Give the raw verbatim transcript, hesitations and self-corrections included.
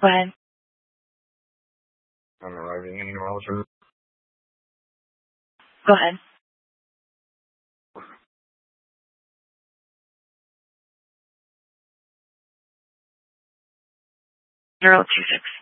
Go ahead. I'm arriving in Roger. Go ahead. Zero two six.